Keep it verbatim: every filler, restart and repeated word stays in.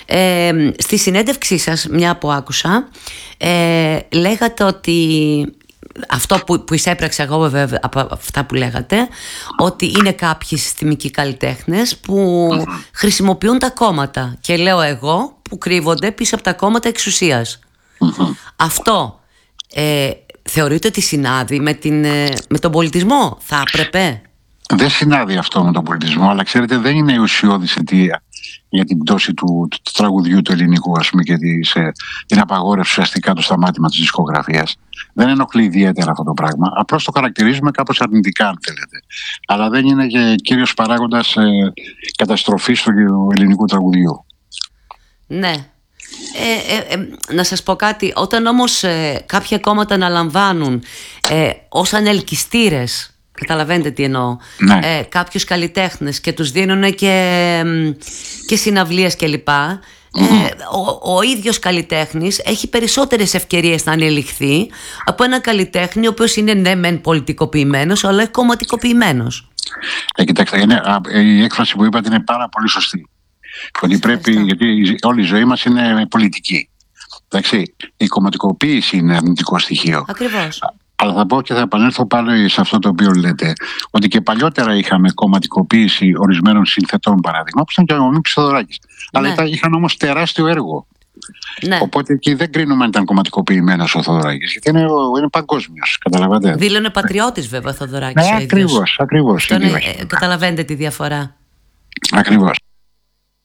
Ε, στη συνέντευξή σας, μια που άκουσα, ε, λέγατε ότι αυτό που, που εισέπραξα εγώ βέβαια από αυτά που λέγατε, ότι είναι κάποιοι συστημικοί καλλιτέχνες που mm-hmm. χρησιμοποιούν τα κόμματα, και λέω εγώ, που κρύβονται πίσω από τα κόμματα εξουσίας. Mm-hmm. Αυτό ε, θεωρείτε ότι συνάδει με, την, με τον πολιτισμό? Θα έπρεπε? Δεν συνάδει αυτό με τον πολιτισμό, αλλά ξέρετε, δεν είναι η ουσιώδης αιτία για την πτώση του, του, του τραγουδιού του ελληνικού, ας πούμε, και της, ε, την απαγόρευση ουσιαστικά του σταμάτημα της δισκογραφίας. Δεν ενοχλεί ιδιαίτερα αυτό το πράγμα. Απλώς το χαρακτηρίζουμε κάπως αρνητικά, αν θέλετε. Αλλά δεν είναι και κύριος παράγοντας ε, καταστροφής του ελληνικού τραγουδιού. Ναι. Ε, ε, ε, να σας πω κάτι. Όταν όμως ε, κάποια κόμματα αναλαμβάνουν ε, ως ανελκυστήρες, καταλαβαίνετε τι εννοώ, ναι. ε, κάποιους καλλιτέχνες και τους δίνουν και, και συναυλίες κλπ. Mm-hmm. Ε, ο, ο ίδιος καλλιτέχνης έχει περισσότερες ευκαιρίες να ανελιχθεί από ένα καλλιτέχνη ο οποίος είναι ναι μεν πολιτικοποιημένος, αλλά κομματικοποιημένος. Ε, κοιτάξτε, είναι, η έκφραση που είπατε είναι πάρα πολύ σωστή. Ότι πρέπει, γιατί όλη η ζωή μας είναι πολιτική. Εντάξει, η κομματικοποίηση είναι αρνητικό στοιχείο. Ακριβώς. Αλλά θα πω και θα επανέλθω πάλι σε αυτό το οποίο λέτε, ότι και παλιότερα είχαμε κομματικοποίηση ορισμένων συνθετών, παράδειγμα, όπως ήταν και ο Μίκης Θεοδωράκης. Ναι. Αλλά είχαν όμως τεράστιο έργο. Ναι. Οπότε εκεί δεν κρίνουμε αν ήταν κομματικοποιημένος ο Θεοδωράκης, γιατί είναι, είναι παγκόσμιος. Καταλαβαίνετε. Δήλωνε πατριώτης βέβαια ο Θεοδωράκης. Ναι, ακριβώς, ακριβώς. Είναι, καταλαβαίνετε τη διαφορά. Ακριβώς.